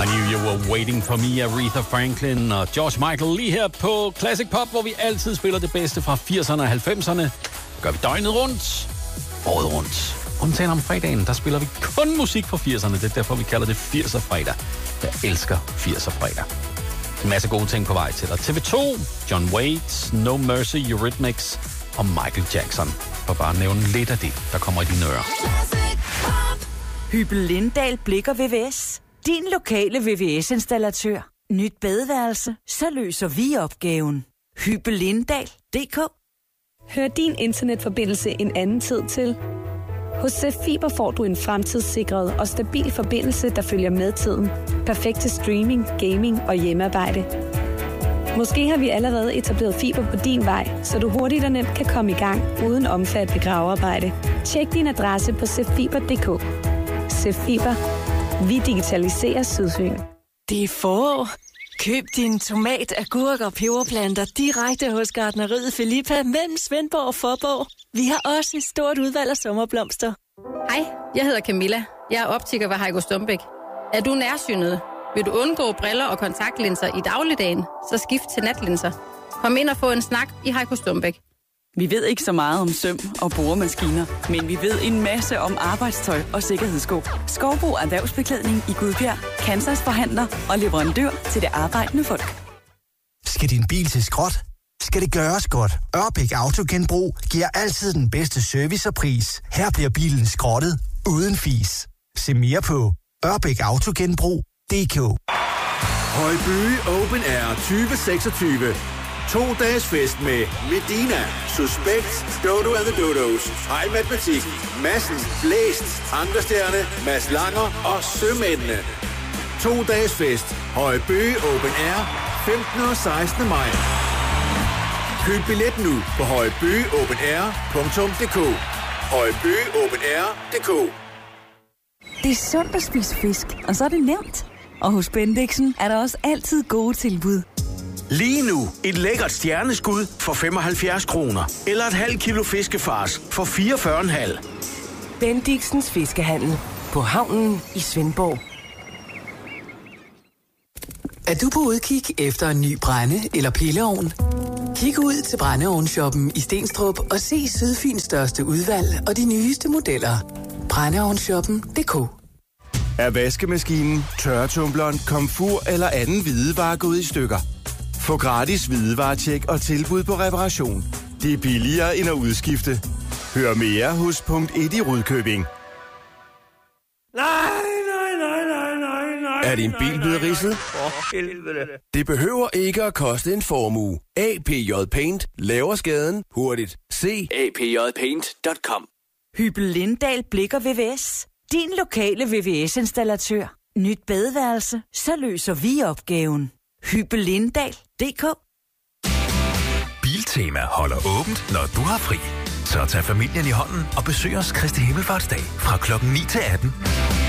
I Knew You Were Waiting For Me, Aretha Franklin og George Michael lige her på Classic Pop, hvor vi altid spiller det bedste fra 80'erne og 90'erne. Det gør vi døgnet rundt, året rundt. Undtagen om fredagen, der spiller vi kun musik fra 80'erne. Det er derfor, vi kalder det 80'er fredag. Jeg elsker 80'er fredag. En masse gode ting på vej til dig. TV2, John Waits, No Mercy, Eurythmics og Michael Jackson. For bare at nævne lidt af det, der kommer i dine ører. Hybel Lindahl Blikker VVS. Din lokale VVS-installatør. Nyt badeværelse, så løser vi opgaven. Hybellindahl.dk. Hør din internetforbindelse en anden tid til. Hos Fiber får du en fremtidssikret og stabil forbindelse, der følger med tiden. Perfekt til streaming, gaming og hjemmearbejde. Måske har vi allerede etableret fiber på din vej, så du hurtigt og nemt kan komme i gang uden omfattende gravearbejde. Tjek din adresse på cfiber.dk. Fiber. Vi digitaliserer Sydsyn. Det er forår. Køb din tomat, agurk og peberplanter direkte hos gartneriet Filippa mellem Svendborg og Fåborg. Vi har også et stort udvalg af sommerblomster. Hej, jeg hedder Camilla. Jeg er optiker ved Heiko Stumbæk. Er du nærsynet? Vil du undgå briller og kontaktlinser i dagligdagen, så skift til natlinser. Kom ind og få en snak i Heiko Stumbæk. Vi ved ikke så meget om søm og boremaskiner, men vi ved en masse om arbejdstøj og sikkerhedssko. Skovbo Erhvervsbeklædning i Gudbjerg, Kansas forhandler og leverandør til det arbejdende folk. Skal din bil til skrot? Skal det gøres godt? Ørbæk Autogenbrug giver altid den bedste service og pris. Her bliver bilen skrottet uden fis. Se mere på ørbækautogenbrug.dk. Højby Open Air 2026. 2 dages fest med Medina, Suspekt, Dodo and the Dodos, Hej Matematik, Madsen, Blæst, Ankerstjerne, Mads Langer og Sømændene. 2 dages fest. Højby Open Air 15. og 16. maj. Køb billet nu på højbyopenair.dk. højbyopenair.dk. Det er sundt at spise fisk, og så er det nemt. Og hos Bendixen er der også altid gode tilbud. Lige nu et lækkert stjerneskud for 75 kroner. Eller et halvt kilo fiskefars for 44,5. Bendixens Fiskehandel på havnen i Svendborg. Er du på udkig efter en ny brænde- eller pilleovn? Kig ud til Brændeovnshoppen i Stenstrup og se Sydfyns største udvalg og de nyeste modeller. Brændeovnshoppen.dk. Er vaskemaskinen, tørretumbleren, komfur eller anden hvidevare gået i stykker? Få gratis hvidevaretjek og tilbud på reparation. Det er billigere end at udskifte. Hør mere hos Punkt 1 i Rudkøbing. Nej. Er din bil blevet ridset? Det behøver ikke at koste en formue. APJ Paint laver skaden hurtigt. Se apjpaint.com. Hybel Lindahl Blikker VVS. Din lokale VVS-installatør. Nyt badeværelse, så løser vi opgaven. Hybellindahl.dk. Biltema holder åbent, når du har fri. Så tag familien i hånden og besøg os Kristi Himmelfartsdag fra klokken 9 til 18.